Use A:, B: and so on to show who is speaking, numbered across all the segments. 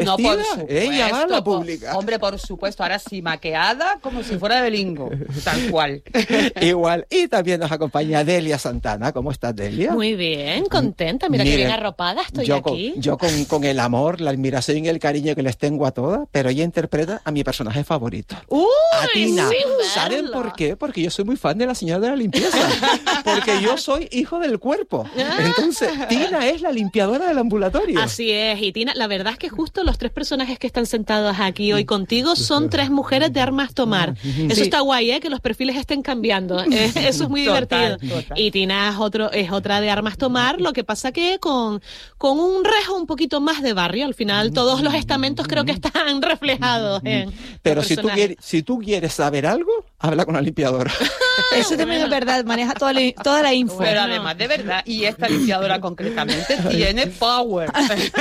A: No,
B: vestida,
A: por supuesto,
B: ella va a la pública.
A: Hombre, por supuesto, ahora sí, maqueada como si fuera de Belingo, tal cual.
B: Igual. Y también nos acompaña Delia Santana. ¿Cómo estás, Delia?
C: Muy bien, contenta. Mira que bien arropada estoy aquí.
B: Yo con el amor, la admiración y el cariño que les tengo a todas, pero ella interpreta a mi personaje favorito. A Tina. ¿Saben por qué? Porque yo soy muy fan de la señora de la limpieza. Porque yo soy hijo del cuerpo. Entonces, Tina es la limpiadora del ambulatorio.
C: Así es. Y Tina, la verdad es que justo los tres personajes que están sentados aquí hoy contigo son tres mujeres de armas tomar. Eso está guay, que los perfiles estén cambiando. Eso es muy divertido. Total. Y Tina es otra de armas tomar, lo que pasa que con un rejo un poquito más de barrio. Al final todos los estamentos creo que están reflejados en
B: Pero si tú quieres saber algo, habla con la limpiadora.
D: Eso también es verdad, maneja toda la info.
A: Pero además, de verdad, y esta limpiadora concretamente tiene power.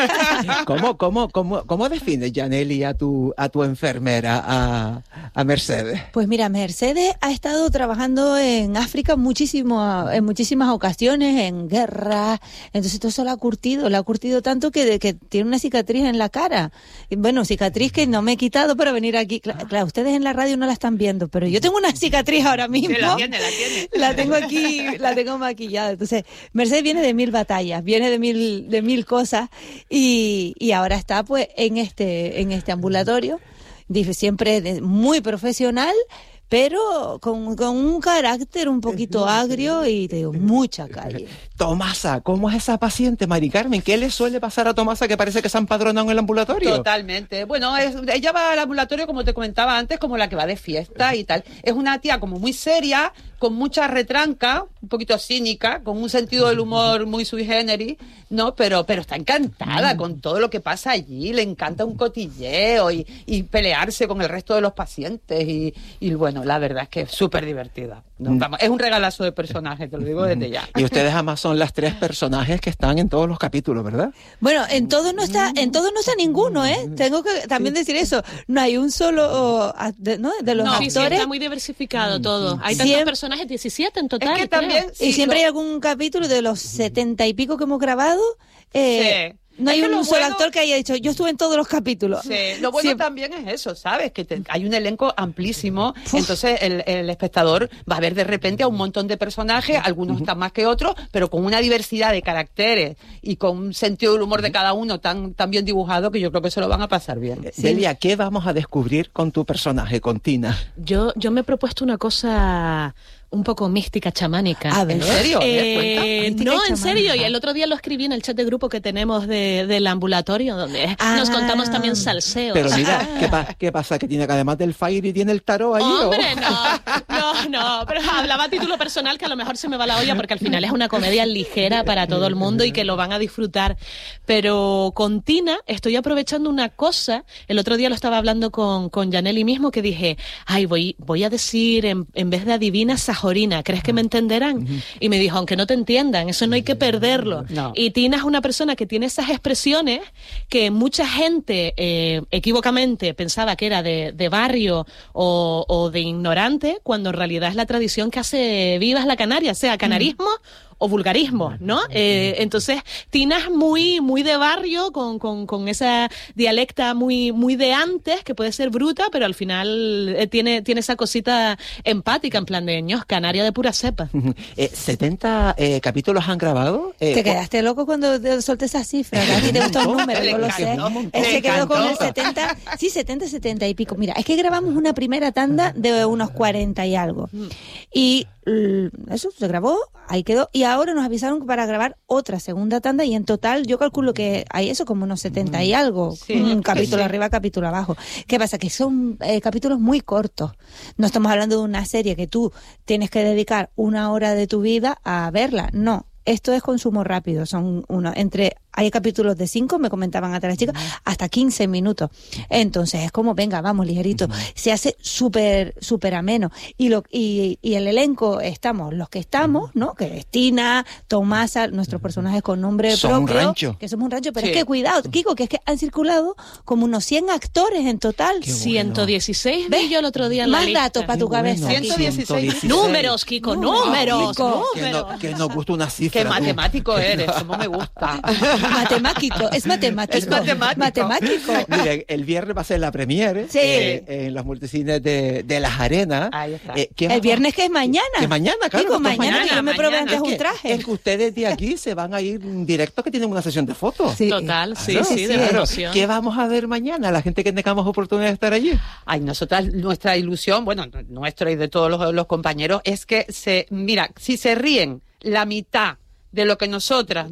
B: ¿Cómo defines, Yaneli, a tu enfermera, a Mercedes?
D: Pues mira, Mercedes ha estado trabajando en África en muchísimas ocasiones, en guerra, entonces todo eso la ha curtido tanto que tiene una cicatriz en la cara. Bueno, cicatriz que no me he quitado para venir aquí. Claro, ustedes en la radio no la están viendo, pero yo tengo una cicatriz ahora mismo.
A: La tiene.
D: La tengo aquí, la tengo maquillada. Entonces, Mercedes viene de 1000 batallas, viene de mil cosas y ahora está pues en este ambulatorio, siempre muy profesional, pero con un carácter un poquito agrio y te digo, mucha calle.
B: Tomasa, ¿cómo es esa paciente, Mari Carmen? ¿Qué le suele pasar a Tomasa que parece que se ha empadronado en el ambulatorio?
A: Totalmente. Bueno, ella va al ambulatorio, como te comentaba antes, como la que va de fiesta y tal. Es una tía como muy seria, con mucha retranca, un poquito cínica, con un sentido del humor muy sui generis, ¿no? Pero está encantada con todo lo que pasa allí, le encanta un cotilleo y pelearse con el resto de los pacientes y bueno, la verdad es que es súper divertida, ¿no? Vamos, es un regalazo de personaje, te lo digo desde ya.
B: Y ustedes además son las tres personajes que están en todos los capítulos, ¿verdad?
D: Bueno, en todo no está ninguno, Tengo que también decir eso. No hay un solo de los actores.
C: Sí, está muy diversificado todo. Hay tantos personajes, 17 en total.
A: Es que también,
D: y siempre hay algún capítulo de los 70 y pico que hemos grabado. No hay un solo actor que haya dicho, yo estuve en todos los capítulos.
A: Sí, lo bueno también es eso, ¿sabes? Que hay un elenco amplísimo, entonces el espectador va a ver de repente a un montón de personajes, algunos están más que otros, pero con una diversidad de caracteres y con un sentido del humor de cada uno tan bien dibujado que yo creo que se lo van a pasar bien.
B: Delia, ¿qué vamos a descubrir con tu personaje, con Tina?
C: Yo me he propuesto una cosa un poco mística, chamánica.
A: ¿En serio?
C: No, en serio. Y el otro día lo escribí en el chat de grupo que tenemos del ambulatorio, donde nos contamos también salseos.
B: Pero mira, ¿qué pasa? ¿Que tiene que además del Fairy tiene el tarot allí?
C: Hombre, no. Pero hablaba a título personal, que a lo mejor se me va la olla, porque al final es una comedia ligera para todo el mundo y que lo van a disfrutar. Pero con Tina estoy aprovechando una cosa. El otro día lo estaba hablando con Yaneli mismo, que dije, voy a decir, en vez de adivina, Jorina, ¿crees que me entenderán? Y me dijo, aunque no te entiendan, eso no hay que perderlo. No. Y Tina es una persona que tiene esas expresiones que mucha gente equivocamente pensaba que era de barrio o de ignorante, cuando en realidad es la tradición que hace vivas la Canaria, sea canarismo o vulgarismo, ¿no? Entonces, Tina es muy de barrio, con esa dialecta muy de antes, que puede ser bruta, pero al final tiene esa cosita empática, en plan de ños, Canaria de pura cepa.
B: 70 capítulos han grabado.
D: Te quedaste loco cuando solté esa cifra. A ti te gustó el número, yo lo sé. Él se quedó con el 70, 70 y pico. Mira, es que grabamos una primera tanda de unos 40 y algo. Y eso se grabó, ahí quedó, y ahora nos avisaron para grabar otra segunda tanda, y en total yo calculo que hay eso como unos 70 y algo, un capítulo arriba, capítulo abajo. ¿Qué pasa? Que son capítulos muy cortos. No estamos hablando de una serie que tú tienes que dedicar 1 hora de tu vida a verla, no. Esto es consumo rápido, hay capítulos de 5, me comentaban hasta las chicas, hasta 15 minutos. Entonces es como, venga, vamos, ligerito. Se hace súper ameno. Y el elenco estamos los que estamos, ¿no? Que es Tina, Tomasa, nuestros personajes con nombre propio. Que somos un rancho. Pero es que cuidado, Kiko, que es que han circulado como unos 100 actores en total.
C: 116 vi yo el otro día en la lista.
D: Más datos para tu cabeza.
A: 116.
C: Números, Kiko, números.
B: Que nos gusta una cifra.
A: Qué matemático eres, como me gusta.
D: Matemático, es matemático.
A: Es matemático.
B: Miren, el viernes va a ser la premiere en los multicines de Las Arenas.
A: Ahí está.
D: El viernes que es mañana.
B: Que mañana, claro.
D: Digo,
B: que esto es
D: mañana, que yo me probé
A: mañana.
D: antes un traje.
B: Es que ustedes de aquí se van a ir directo, que tienen una sesión de fotos.
D: Sí.
C: Total, sí,
B: Claro.
C: sí, de promoción.
B: ¿Qué vamos a ver mañana? La gente que tengamos oportunidad de estar allí.
A: Ay, nosotras, nuestra ilusión, bueno, nuestra y de todos los compañeros, es que mira, si se ríen la mitad de lo que nosotros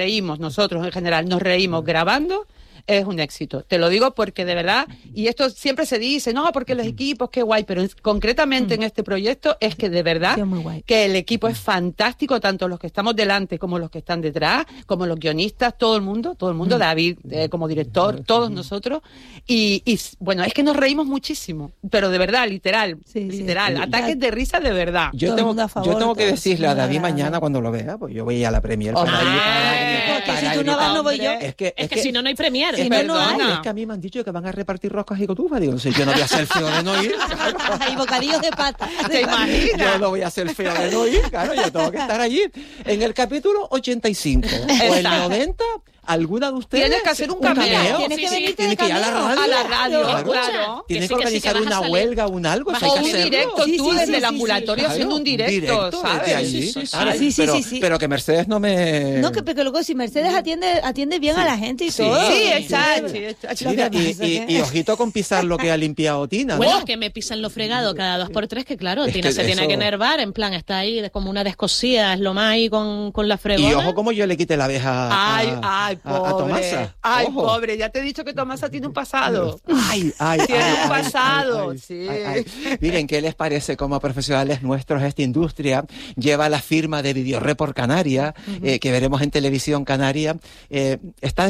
A: en general nos reímos grabando, es un éxito. Te lo digo porque de verdad, y esto siempre se dice, no, porque los equipos, qué guay, pero concretamente en este proyecto es que de verdad
D: Sí, muy guay.
A: que el equipo es fantástico, tanto los que estamos delante como los que están detrás, como los guionistas, todo el mundo, David como director, todos nosotros, y bueno, es que nos reímos muchísimo, pero de verdad, literal, ataques de risa de verdad.
B: Yo tengo que decirle a David mañana cuando lo vea, pues yo voy a la premier.
D: Porque si tú no vas, no voy yo.
B: Es que
C: si no hay premier.
D: Si no, no hay.
B: Es que a mí me han dicho que van a repartir roscas y cotufas. Digo, entonces yo no voy a hacer feo de no ir.
D: Hay bocadillos de pata.
A: ¿Te imaginas?
B: Yo no voy a hacer feo de no ir. Claro, yo tengo que estar allí. En el capítulo 85 o el 90, ¿alguna de ustedes?
A: Tienes que hacer un cameo.
D: Tienes que venirte
B: Tienes
D: de
B: que ir a la
D: cameo.
B: radio.
A: A la radio,
B: Claro.
A: claro.
B: Tienes
C: Que
B: que
C: sí, que
B: organizar
C: vas a
B: una
C: salir.
B: huelga, un algo. eso hay
A: O
B: que
A: un
B: hacerlo.
A: directo,
D: Sí,
A: tú
D: sí,
A: desde
D: sí,
A: el
D: sí,
A: ambulatorio
B: Claro,
A: haciendo un directo,
B: desde
A: ¿sabes?
B: allí.
C: Sí, sí, sí.
B: ¿sabes?
D: Sí, sí,
B: pero,
D: sí, sí.
B: pero que Mercedes no me...
D: No, pero luego si Mercedes atiende bien a la gente y
B: Sí.
D: todo.
A: Sí,
B: Sí.
A: exacto.
B: Mira,
D: Lo que pasa
B: y ojito con pisar lo que ha limpiado Tina, ¿no?
C: Bueno, que me pisan lo fregado cada 2x3, que claro,
B: Es
C: Tina
B: que
C: se tiene
B: eso-
C: que enervar, en plan, está ahí como una descosida, es lo más ahí con la fregona.
B: Y ojo como yo le quite la abeja
A: Ay, pobre.
B: a Tomasa.
A: Ay,
B: Ojo.
A: pobre. Ya te he dicho que Tomasa tiene un pasado.
B: Ay,
A: Tiene un
B: ay,
A: pasado,
B: ay,
A: sí.
B: ay. Miren, ¿qué les parece como profesionales nuestros esta industria? Lleva la firma de Videoreport Canaria, que veremos en Televisión Canaria. Está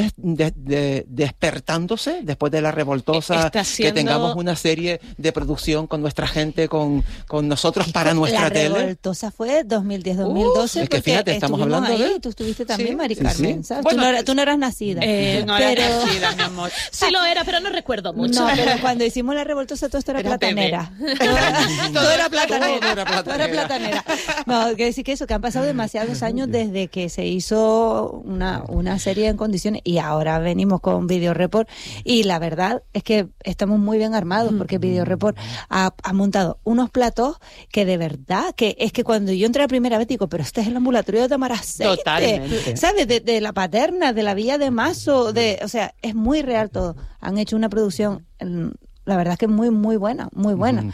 B: despertándose después de la revoltosa,
C: Está
B: que
C: siendo-
B: tengamos una serie de producción con nuestra gente, con nosotros para nuestra
D: la
B: tele.
D: revoltosa fue 2010-2012.
B: es que
D: porque
B: fíjate, estamos
D: estuvimos
B: hablando
D: ahí,
B: de-
D: tú estuviste también,
A: Sí,
D: Mari
B: sí,
D: Carmen,
B: sí.
D: ¿sabes?
A: Bueno,
D: tú no eras nacida.
A: No era
D: pero...
A: nacida, mi amor.
C: Sí lo era, pero no recuerdo mucho.
D: No, pero cuando hicimos la revoltosa todo esto era
A: Era
D: platanera.
A: Todo
D: Todo era
B: Todo
D: platanera.
B: era
D: Todo era platanera. No, quiero decir que eso, que han pasado demasiados años desde que se hizo una serie en condiciones y ahora venimos con Videoreport y la verdad es que estamos muy bien armados porque Videoreport ha montado unos platos que de verdad, que es que cuando yo entré la primera vez digo, pero este es el ambulatorio de Tamaraceite.
A: Totalmente.
D: ¿Sabes? De la Paterna, de la Villa de Mazo, o sea, es muy real todo. Han hecho una producción, la verdad es que muy, muy buena, muy buena.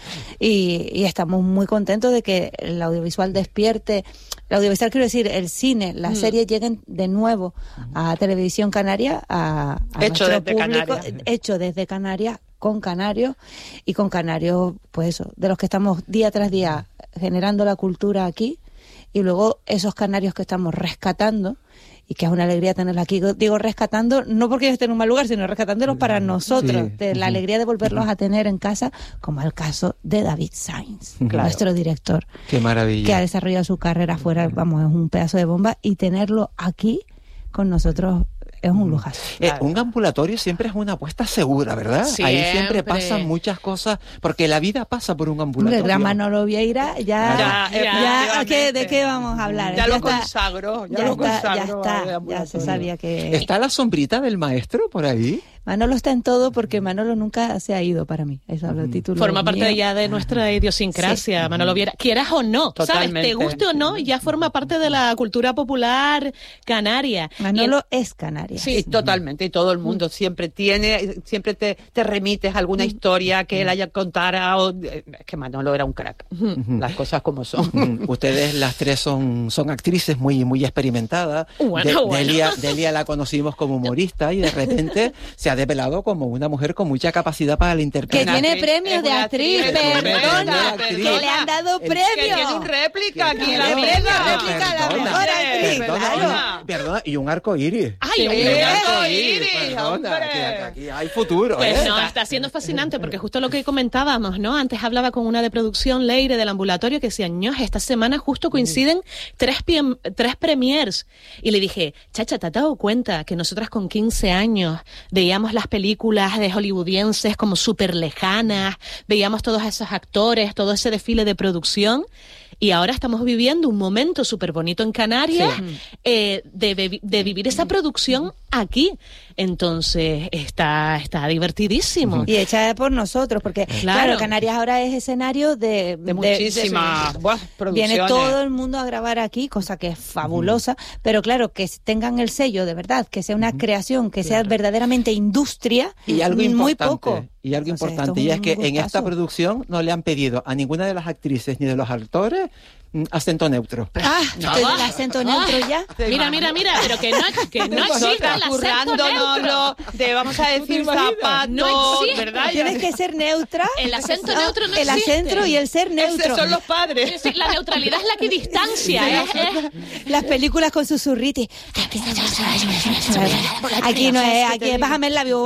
D: Y estamos muy contentos de que el audiovisual despierte. El audiovisual, quiero decir, el cine, las series lleguen de nuevo a Televisión Canaria, a
A: Hecho
D: nuestro
A: desde
D: público,
A: Canarias.
D: hecho desde Canarias, con canarios, y con canarios, pues eso, de los que estamos día tras día generando la cultura aquí, y luego esos canarios que estamos rescatando, y que es una alegría tenerlos aquí. Digo rescatando, no porque ellos estén en un mal lugar, sino rescatándolos para nosotros,
B: Sí.
D: de la alegría de volverlos a tener en casa, como el caso de David Sainz,
B: Claro.
D: nuestro director,
B: Qué maravilla.
D: que ha desarrollado su carrera fuera, vamos, es un pedazo de bomba, y tenerlo aquí con nosotros es un lujazo.
B: Un ambulatorio siempre es una apuesta segura, ¿verdad? Ahí siempre
C: Siempre.
B: pasan muchas cosas, porque la vida pasa por un
D: Hombre,
B: ambulatorio.
D: el gran Manolo Vieira, ya,
A: efectivamente.
D: ¿de qué vamos a hablar?
A: Ya lo
D: está,
A: consagró,
D: ya
A: lo
D: está,
A: consagró.
D: ya se sabía que...
B: ¿Está la sombrita del maestro por ahí?
D: Manolo está en todo porque Manolo nunca se ha ido para mí. Eso es el título.
C: Forma parte
D: mío.
C: ya de nuestra idiosincrasia, Manolo Viera. Quieras o no, ¿sabes?
A: Totalmente.
C: Te guste o no, ya forma parte de la cultura popular canaria.
D: Manolo es canaria.
A: Sí, totalmente. Y todo el mundo siempre te remites a alguna historia que él haya contado. Es que Manolo era un crack. Las cosas como son.
B: Ustedes las tres son actrices muy, muy experimentadas.
C: Bueno.
B: Delia la conocimos como humorista y de repente se ha develado como una mujer con mucha capacidad para la
D: Que
B: interpretación.
D: tiene
A: actriz,
D: premios
A: es
D: de
A: una
D: actriz,
A: actriz,
D: perdona,
B: actriz.
D: que le han dado
A: Que
D: premios.
A: tiene un réplica aquí en la
D: Tiene
A: vida.
D: réplica a la mejor actriz,
A: Perdona.
B: Perdona, y un arco iris.
C: Ay,
A: Sí,
C: hombre,
A: un
C: ya.
A: arco iris,
B: Perdona,
A: hombre.
B: que aquí hay futuro.
C: Pues
B: ¿eh?
C: no, está siendo fascinante porque justo lo que comentábamos, ¿no? Antes hablaba con una de producción, Leire, del ambulatorio, que decía, ño, esta semana justo coinciden tres premiers. Y le dije, chacha, ¿te has dado cuenta que nosotras con 15 años veíamos las películas de hollywoodienses como súper lejanas, veíamos todos esos actores, todo ese desfile de producción? Y ahora estamos viviendo un momento súper bonito en Canarias de vivir esa producción aquí. Entonces está divertidísimo.
D: Y hecha por nosotros, porque claro, Canarias ahora es escenario de
A: muchísimas producciones.
D: Viene todo el mundo a grabar aquí, cosa que es fabulosa, pero claro, que tengan el sello de verdad, que sea una creación, que sea verdaderamente industria,
B: y algo
D: muy
B: importante,
D: poco.
B: Y algo
D: Entonces,
B: importante, y es que en esta producción no le han pedido a ninguna de las actrices ni de los actores acento neutro.
D: ¿El acento neutro ya?
C: Mira, pero que no exista el acento neutro.
A: De, vamos a decir, zapato,
C: no existe.
A: ¿verdad?
D: Tienes que ser neutra.
C: El acento neutro no
D: existe. El acento y el ser neutro.
A: Son los padres.
C: Sí, la neutralidad es la que distancia.
D: Las películas con susurritis. Aquí no es, aquí bájame el labio.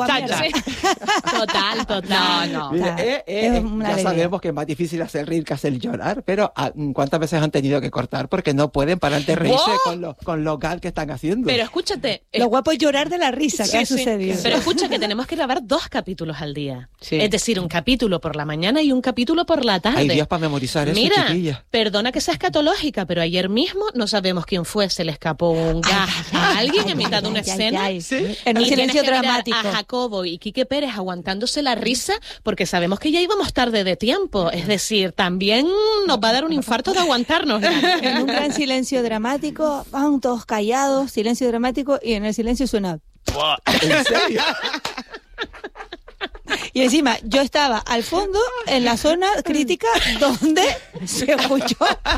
C: Total.
A: No.
B: Mire, ya sabemos que es más difícil hacer reír que hacer llorar, pero ¿cuántas veces han tenido que cortar porque no pueden parar de reírse con lo gal que están haciendo?
C: Pero escúchate.
D: Lo guapo es llorar de la risa que ha sucedido.
C: Pero escucha que tenemos que grabar 2 capítulos al día.
A: Sí.
C: Es decir, un capítulo por la mañana y un capítulo por la tarde.
B: Hay días para memorizar eso,
C: Mira,
B: chiquilla.
C: Perdona que sea escatológica, pero ayer mismo no sabemos quién fue. Se le escapó un gas a alguien en mitad de una escena.
D: ¿Sí? En un silencio dramático.
C: A Jacobo y Quique Pérez aguantándose la risa porque sabemos que ya íbamos tarde de tiempo. Es decir, también nos va a dar un infarto de aguantarnos.
D: En un gran silencio dramático, van todos callados, silencio dramático, y en el silencio suena...
B: ¿En serio?
D: Y encima, yo estaba al fondo, en la zona crítica, donde se escuchó.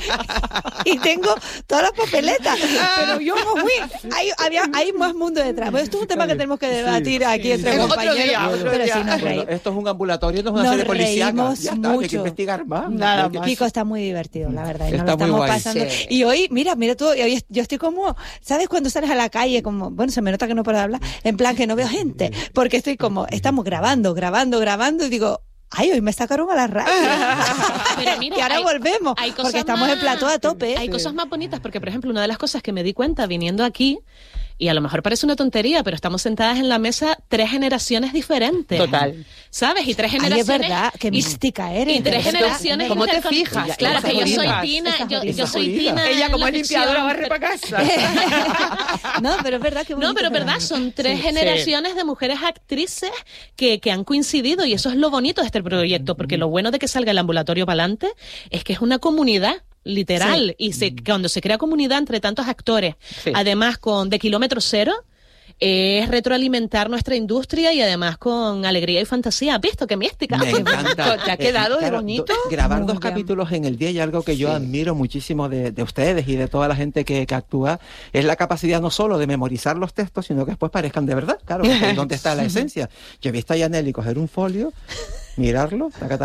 D: Y tengo todas las papeletas. Pero yo me fui. Hay más mundo detrás. Pues esto es un tema que tenemos que debatir aquí entre compañeros.
A: Otro día.
D: Sí, nos reímos.
B: Esto es un ambulatorio, no es una serie policíaca. Ya está, hay que investigar más.
A: Nada más.
D: Kiko está muy divertido, la verdad. Y nos
B: Está
D: lo
B: muy
D: estamos
B: guay.
D: pasando.
A: Sí.
D: Y hoy, mira todo. Y hoy yo estoy como, ¿sabes cuando sales a la calle? Como, bueno, se me nota que no puedo hablar. En plan que no veo gente. Porque estoy como, estamos grabando. Y digo, ay, hoy me sacaron a la radio.
C: Pero mira,
D: y ahora volvemos. Porque estamos en plató a tope.
C: Hay cosas más bonitas, porque por ejemplo, una de las cosas que me di cuenta viniendo aquí, y a lo mejor parece una tontería, pero estamos sentadas en la mesa 3 generaciones diferentes.
A: Total.
C: ¿Sabes? Y 3
D: Ay,
C: generaciones.
D: es verdad, qué mística eres.
C: Y 3 generaciones.
A: ¿Cómo te fijas?
C: Claro, que yo soy
A: Esas
C: Tina, yo
B: esas
C: soy
B: jodidas.
C: Tina.
A: Ella
C: en
A: como
C: la
A: limpiadora
C: ficción,
A: barre para casa.
D: No, pero es verdad que
C: No, pero es verdad, son 3 generaciones de mujeres actrices que han coincidido, y eso es lo bonito de este proyecto, porque lo bueno de que salga el ambulatorio para adelante es que es una comunidad literal, y cuando se crea comunidad entre tantos actores, además de kilómetro cero, es retroalimentar nuestra industria y además con alegría y fantasía. ¿Has visto qué mística?
B: Me encanta.
A: ¿Te ha quedado de bonito?
B: Grabar
D: Muy
B: 2
D: bien.
B: capítulos en el día y algo que yo admiro muchísimo de ustedes y de toda la gente que actúa es la capacidad no solo de memorizar los textos, sino que después parezcan de verdad. Claro, porque ahí donde está la esencia. Yo he visto a Yaneli coger un folio, mirarlo, taca,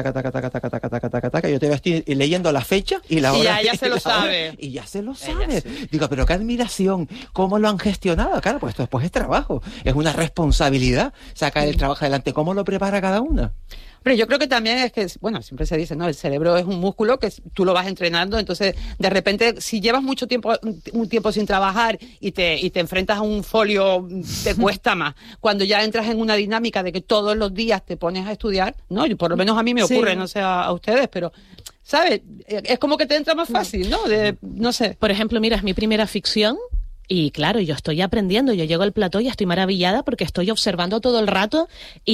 B: yo te estoy leyendo la fecha y la hora.
A: Y ya se lo sabe.
B: Y ya se lo sabe. Digo, pero qué admiración, cómo lo han gestionado. Claro, pues esto después es trabajo, es una responsabilidad sacar el trabajo adelante. ¿Cómo lo prepara cada una?
A: Pero yo creo que también es que, bueno, siempre se dice, ¿no? El cerebro es un músculo que tú lo vas entrenando, entonces de repente si llevas mucho tiempo, un tiempo sin trabajar y te enfrentas a un folio, te cuesta más. Cuando ya entras en una dinámica de que todos los días te pones a estudiar, ¿no? Y por lo menos a mí me ocurre, no sé a ustedes, pero, ¿sabes? Es como que te entra más fácil, ¿no? No sé.
C: Por ejemplo, mira, es mi primera ficción. Y claro, yo estoy aprendiendo, yo llego al plató y estoy maravillada porque estoy observando todo el rato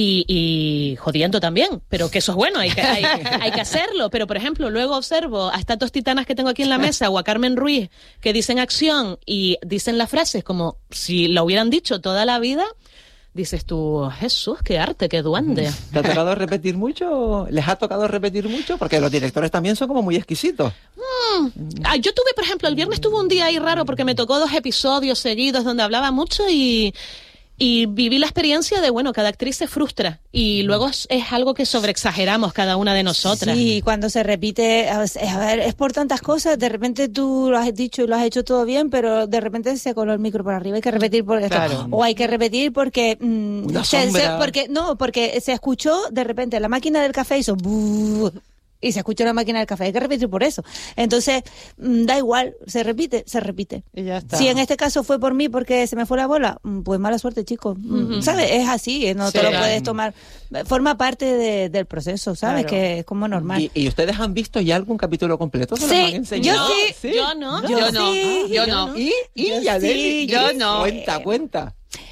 C: y jodiendo también, pero que eso es bueno, hay que hacerlo. Pero, por ejemplo, luego observo a estas 2 titanas que tengo aquí en la mesa o a Carmen Ruiz que dicen acción y dicen las frases como si lo hubieran dicho toda la vida. Dices tú, Jesús, qué arte, qué duende.
B: ¿Te ha tocado repetir mucho? ¿Les ha tocado repetir mucho? Porque los directores también son como muy exquisitos.
C: Yo tuve, por ejemplo, el viernes tuve un día ahí raro porque me tocó 2 episodios seguidos donde hablaba mucho y viví la experiencia de, bueno, cada actriz se frustra y luego es algo que sobreexageramos cada una de nosotras.
D: Sí, cuando se repite, a ver, es por tantas cosas, de repente tú lo has dicho y lo has hecho todo bien, pero de repente se coló el micro por arriba, hay que repetir porque
A: Claro.
D: o hay que repetir porque
B: Una sombra.
D: porque se escuchó de repente la máquina del café hizo buh, y se escuchó la máquina del café, hay que repetir por eso. Entonces, da igual, se repite.
A: Y ya está.
D: Si en este caso fue por mí porque se me fue la bola, pues mala suerte, chicos. ¿Sabes? Es así, no te lo puedes tomar. Forma parte del proceso, ¿sabes?
A: Claro.
D: Que es como normal.
B: ¿Y ustedes han visto ya algún capítulo completo? ¿Se los
D: Sí,
B: han enseñado?
D: yo sí.
C: Yo no.
A: Yo no.
D: sí,
A: Yo no.
B: ¿Y Yaneli?
A: yo no.
B: Cuenta.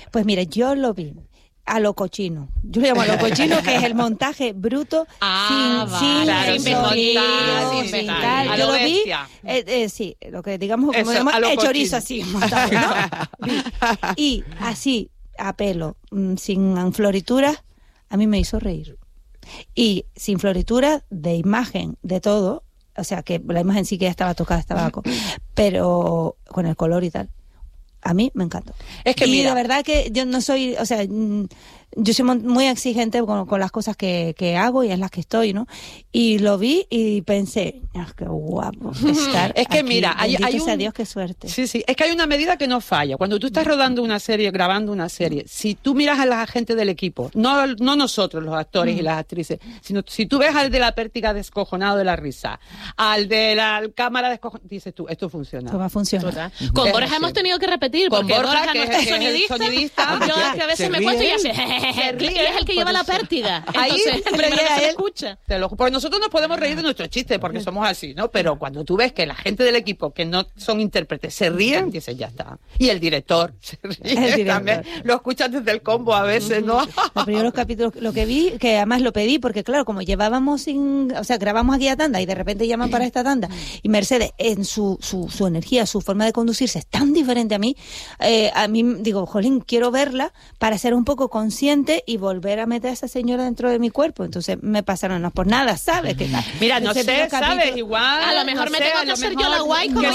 D: Pues mira, yo lo vi a lo cochino. Yo lo llamo a lo cochino, que es el montaje bruto sin
A: sin tal.
D: Yo lo vi, sí, lo que digamos como el chorizo así montado, ¿no? Y así, a pelo, sin florituras, a mí me hizo reír. Y sin florituras de imagen, de todo, o sea, que la imagen sí que ya estaba tocada, pero con el color y tal. A mí me encantó.
A: Es que mira,
D: de verdad que yo no soy, o sea, yo soy muy exigente con las cosas que hago y en las que estoy, ¿no? Y lo vi y pensé, qué guapo estar
A: es que
D: aquí.
A: mira, hay
D: sea Dios, qué suerte.
A: Sí, es que hay una medida que no falla. Cuando tú estás rodando una serie, grabando una serie, si tú miras a la gente del equipo, no nosotros los actores y las actrices, sino si tú ves al de la pértiga descojonado de la risa, al de la cámara descojonado, dices tú, esto funciona.
D: Esto va a funcionar.
C: Con Borja hemos tenido que repetir,
A: con
C: porque
A: Borja,
C: que es el sonidista, yo es que a veces me cuento y hace es el que lleva la pértiga. Entonces, primero que se escucha.
A: Porque nosotros nos podemos reír de nuestros chistes, porque somos así, ¿no? Pero cuando tú ves que la gente del equipo, que no son intérpretes, se ríen, dices, ya está. Y el director se ríe también. Lo escuchas desde el combo a veces, ¿no?
D: Los primeros capítulos, lo que vi, que además lo pedí, porque claro, como llevábamos grabamos aquí a tanda y de repente llaman para esta tanda, y Mercedes, en su energía, su forma de conducirse es tan diferente a mí digo, jolín, quiero verla para ser un poco consciente y volver a meter a esa señora dentro de mi cuerpo. Entonces me pasaron, no por nada, ¿sabes? Que
A: mira, no sé, ¿sabes? Igual.
C: A lo mejor me tengo que hacer yo la guay como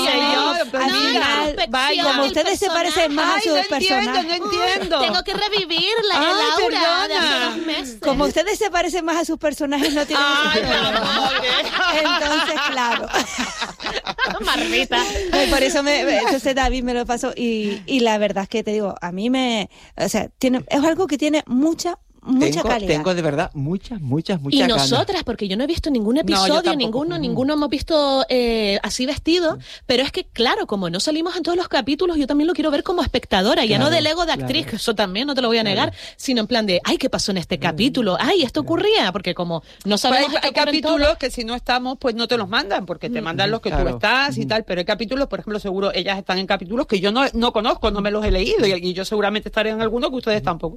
D: como ustedes se parecen más a sus personajes.
A: No entiendo.
C: Tengo que revivirla, el aura de hace unos meses.
D: Como ustedes se parecen más a sus personajes, no tienen Entonces, claro.
C: Marmita.
D: Por eso entonces David me lo pasó y la verdad es que te digo, a mí es algo que tiene mucha calidad.
B: Tengo de verdad muchas
C: y
B: ganas.
C: nosotras, porque yo no he visto ningún episodio, ninguno hemos visto así vestido, pero es que claro, como no salimos en todos los capítulos, yo también lo quiero ver como espectadora, ya no del ego de actriz, que eso también no te lo voy a negar, sino en plan de, ay, ¿qué pasó en este capítulo? Ay, esto ocurría, porque como no sabemos
A: hay capítulos que si no estamos, pues no te los mandan, porque te mandan los que tú estás y tal, pero hay capítulos, por ejemplo, seguro ellas están en capítulos que yo no conozco, no me los he leído, y yo seguramente estaré en alguno que ustedes tampoco.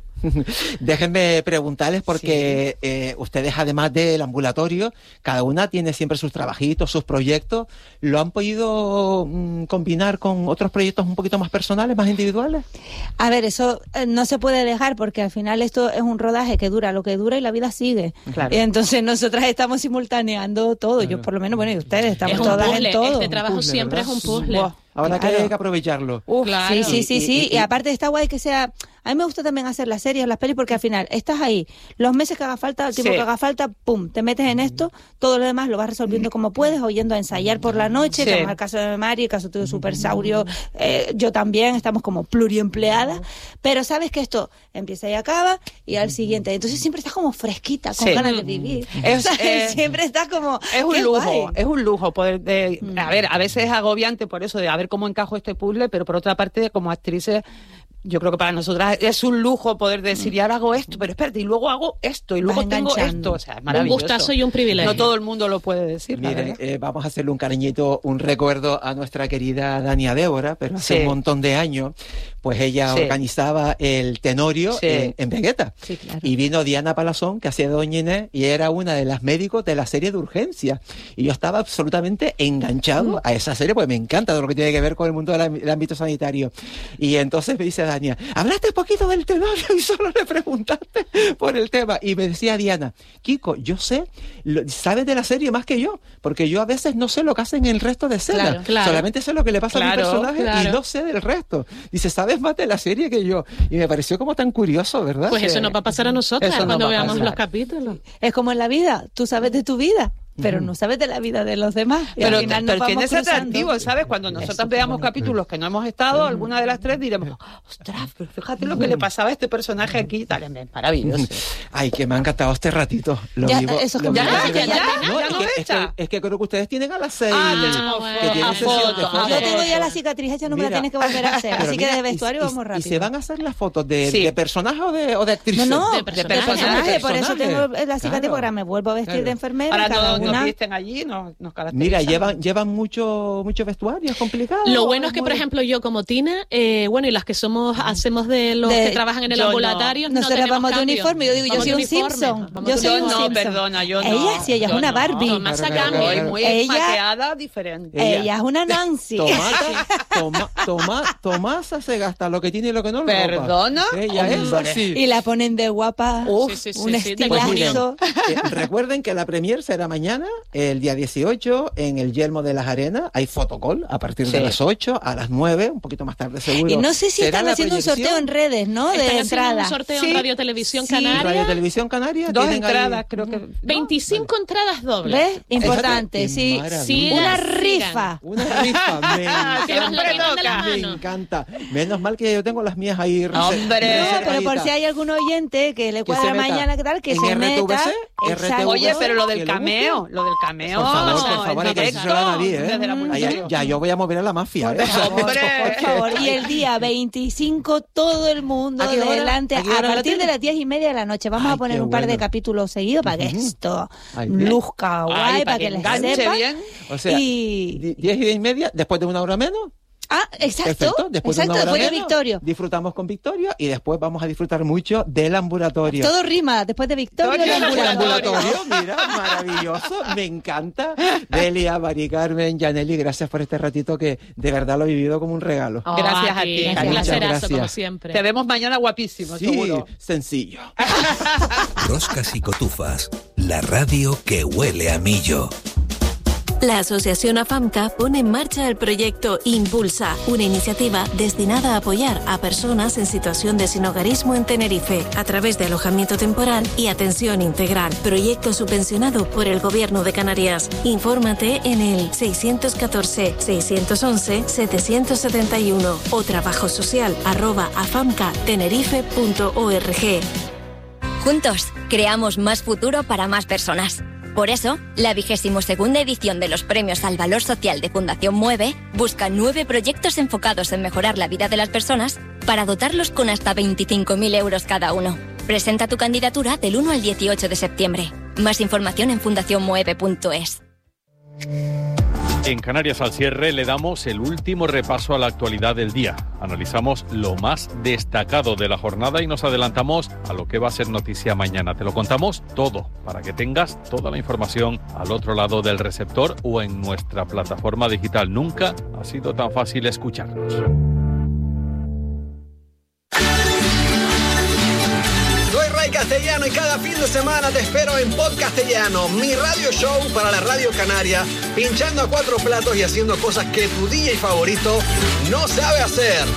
B: Déjenme preguntarles porque ustedes, además del ambulatorio, cada una tiene siempre sus trabajitos, sus proyectos. ¿Lo han podido combinar con otros proyectos un poquito más personales, más individuales?
D: A ver, eso no se puede dejar porque al final esto es un rodaje que dura lo que dura y la vida sigue. Claro. Y entonces nosotras estamos simultaneando todo. Claro. Yo por lo menos, bueno, y ustedes estamos todas
C: puzzle.
D: En todo.
C: Este trabajo
B: puzzle,
C: siempre
B: ¿verdad?
C: es un puzzle.
B: Wow. Ahora que hay que aprovecharlo.
D: Claro. Sí. Y aparte está guay que sea... A mí me gusta también hacer las series, las pelis, porque al final estás ahí, los meses que haga falta, el tiempo que haga falta, pum, te metes en esto, todo lo demás lo vas resolviendo como puedes, o yendo a ensayar por la noche, como el caso de Mari, el caso tuyo de Supersaurio, yo también, estamos como pluriempleadas, pero sabes que esto empieza y acaba, y al siguiente, entonces siempre estás como fresquita, con ganas de vivir. Siempre estás como...
A: Es un lujo poder a ver, a veces es agobiante por eso de a ver cómo encajo este puzzle, pero por otra parte, como actrices, yo creo que para nosotras es un lujo poder decir, y ahora hago esto, pero espérate, y luego hago esto, y luego tengo esto. O sea, es maravilloso.
C: Un gustazo y un privilegio.
A: No todo el mundo lo puede decir.
B: Miren, vamos a hacerle un cariñito, un recuerdo a nuestra querida Dania Débora, pero hace un montón de años, pues ella organizaba el Tenorio en Vegeta. Sí, claro. Y vino Diana Palazón, que hacía de Doña Inés, y era una de las médicos de la serie de Urgencia. Y yo estaba absolutamente enganchado a esa serie, porque me encanta todo lo que tiene que ver con el mundo del ámbito sanitario. Y entonces me dice Dania, hablaste poquito del Tenorio y solo le preguntaste por el tema. Y me decía Diana, Kiko, yo sé, sabes de la serie más que yo, porque yo a veces no sé lo que hacen en el resto de escenas. Claro. Solamente sé lo que le pasa a mi personaje y no sé del resto. Dice, sabes más de la serie que yo. Y me pareció como tan curioso, ¿verdad?
C: Pues eso nos va a pasar a nosotras cuando veamos los capítulos.
D: Es como en la vida, tú sabes de tu vida, pero no sabes de la vida de los demás.
A: Pero tiene ese atractivo, ¿sabes? Cuando nosotros veamos capítulos que no hemos estado, alguna de las tres diremos, ostras, pero fíjate lo que le pasaba a este personaje aquí y tal. Es maravilloso.
B: Ay, que me ha encantado este ratito. Lo
D: ya,
B: vivo,
D: eso es
B: lo
D: como
B: es que creo que ustedes tienen a las 6.
D: Yo tengo ya la cicatriz hecha, no me la tienes que volver a hacer. Así que de vestuario vamos rápido.
B: ¿Y se van a hacer las fotos de personaje o de actriz?
D: No,
C: de personaje.
D: Por eso tengo la cicatriz, porque ahora me vuelvo a vestir de enfermera.
A: nos visten allí, nos caracterizan.
B: Mira, llevan mucho vestuario, es complicado.
C: Lo bueno es que, por ejemplo, yo como Tina, y las que hacemos de los que trabajan en el ambulatorio,
D: nosotros vamos de uniforme. Yo digo, yo soy un Simpson. Yo soy un Simpson.
A: Perdona, yo no.
D: Ella es una Barbie.
C: Más acá,
A: muy maqueada, diferente.
D: Ella es una Nancy.
B: Tomasa se gasta lo que tiene y lo que no.
A: ¿Perdona?
B: Ella es así.
D: Y la ponen de guapa. Un estilazo.
B: Recuerden que la premier será mañana, el día 18, en el Yelmo de las Arenas. Hay fotocall a partir de las 8, a las 9, un poquito más tarde seguro.
D: Y no sé si están haciendo un sorteo en redes, ¿no? De entrada.
C: Un sorteo en Radio Televisión Canaria.
B: Radio Televisión Canaria.
A: 2 entradas, creo que.
C: 25 entradas dobles.
D: ¿Ves? Importante, sí. Una rifa.
B: Una rifa. Me encanta. Menos mal que yo tengo las mías ahí.
A: ¡Hombre!
D: No, pero por si hay algún oyente que le cuadra mañana, ¿qué tal? Que se meta.
A: Oye, pero lo del cameo.
B: Por favor, hay que decírselo a nadie, Ya, yo voy a mover a la mafia.
D: Por favor. Y el día 25, todo el mundo delante, a partir de las 10:30 de la noche. Vamos a poner un par de capítulos seguidos para que esto luzca guay, para que les sepa.
B: O sea, 10:30, después de 1 hora menos.
D: Exacto.
B: Después de Victorio. Disfrutamos con Victorio y después vamos a disfrutar mucho del ambulatorio.
D: Todo rima, después de Victorio, el ambulatorio.
B: Mira, maravilloso, me encanta. Delia, Mari Carmen, Yaneli, gracias por este ratito que de verdad lo he vivido como un regalo.
A: Gracias a ti.
C: Un placerazo, como siempre.
A: Te vemos mañana guapísimo, seguro.
B: Sencillo.
E: Roscas y Cotufas, la radio que huele a millo.
F: La Asociación AFAMCA pone en marcha el proyecto Impulsa, una iniciativa destinada a apoyar a personas en situación de sinhogarismo en Tenerife a través de alojamiento temporal y atención integral. Proyecto subvencionado por el Gobierno de Canarias. Infórmate en el 614-611-771 o trabajosocial@afamcatenerife.org.
G: Juntos, creamos más futuro para más personas. Por eso, la 22ª edición de los Premios al Valor Social de Fundación Mueve busca 9 proyectos enfocados en mejorar la vida de las personas para dotarlos con hasta 25.000 euros cada uno. Presenta tu candidatura del 1 al 18 de septiembre. Más información en fundacionmueve.es.
H: En Canarias al cierre le damos el último repaso a la actualidad del día. Analizamos lo más destacado de la jornada y nos adelantamos a lo que va a ser noticia mañana. Te lo contamos todo para que tengas toda la información al otro lado del receptor o en nuestra plataforma digital. Nunca ha sido tan fácil escucharnos.
I: Soy Ray Castellano y cada fin de semana te espero en Podcastellano, mi radio show para la Radio Canaria, pinchando a 4 platos y haciendo cosas que tu DJ favorito no sabe hacer.